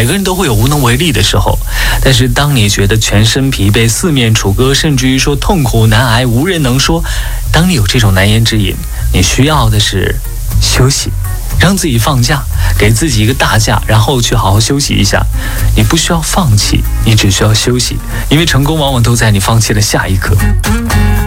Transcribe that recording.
每个人都会有无能为力的时候，但是当你觉得全身疲惫、四面楚歌，甚至于说痛苦难挨、无人能说，当你有这种难言之隐，你需要的是休息，让自己放假，给自己一个大假，然后去好好休息一下。你不需要放弃，你只需要休息，因为成功往往都在你放弃的下一刻。